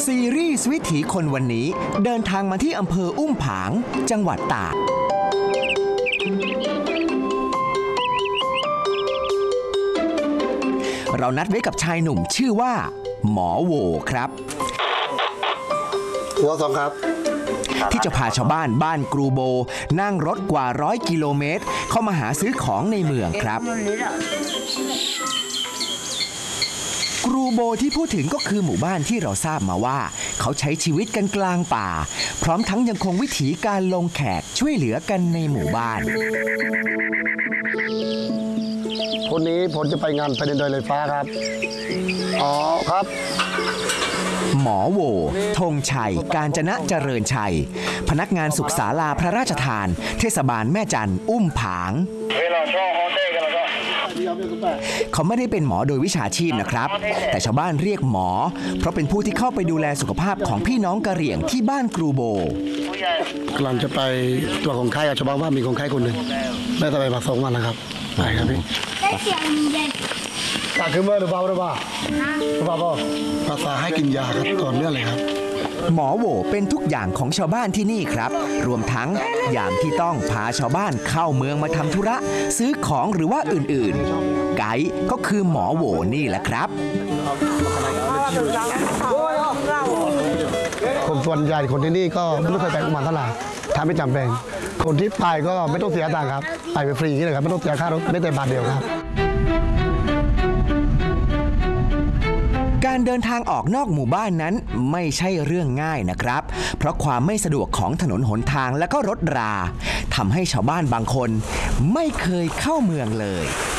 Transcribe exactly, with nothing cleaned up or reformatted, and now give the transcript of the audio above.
ซีรีส์วิถีคนวันนี้เดินทางมาที่อำเภออุ้มผางจังหวัดตากเรานัดไว้กับชายหนุ่มชื่อว่าหมอโหวครับหัวสองครับที่จะพาชาวบ้านบ้านกรูโบนั่งรถกว่าร้อยกิโลเมตรเข้ามาหาซื้อของในเมืองครับกรูโบที่พูดถึงก็คือหมู่บ้านที่เราทราบมาว่าเขาใช้ชีวิตกันกลางป่าพร้อมทั้งยังคงวิถีการลงแขกช่วยเหลือกันในหมู่บ้านคนนี้ผมจะไปงานแผ่นดินดอยลอยฟ้าครับอ๋อครับหมอโหวธงชัยกาญจนะเจริญชัยพนักงานสุขศาลาพระราชทานเทศบาลแม่จันอุ้มผางเขาไม่ได้เป็นหมอโดยวิชาชีพนะครับแต่ชาวบ้านเรียกหมอเพราะเป็นผู้ที่เข้าไปดูแลสุขภาพของพี่น้องกะเหรี่ยงที่บ้านกรูโบกำลังจะไปตัวของไข้กับชาวบ้านว่ามีคนไข้คนหนึ่งได้สบายมาสองวันนะครับไปครับพี่ได้เสียงเย็นตาขึ้นมาหรือเปล่าหรือเปล่าหรือเปล่าป่ะภาษาให้กินยาครับก่อนเนื่องเลยครับหมอโหวเป็นทุกอย่างของชาวบ้านที่นี่ครับรวมทั้งยามที่ต้องพาชาวบ้านเข้าเมืองมาทำธุระซื้อของหรือว่าอื่นๆไกด์ก็คือหมอโหวนี่แหละครับคนส่วนใหญ่คนที่นี่ก็ไม่เคยไปอุมาตลาดถ้าไม่จำเป็นคนที่ไปก็ไม่ต้องเสียตังค์ครับไปไปฟรีนี่เลยครับไม่ต้องเสียค่ารถไม่แต่บาทเดียวครับการเดินทางออกนอกหมู่บ้านนั้นไม่ใช่เรื่องง่ายนะครับเพราะความไม่สะดวกของถนนหนทางและก็รถราทำให้ชาวบ้านบางคนไม่เคยเข้าเมืองเลย